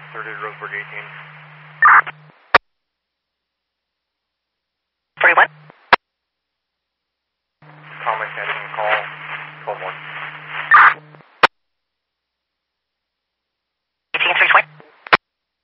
30 to Roseburg 18. 41. Comment, I didn't call. 12-1.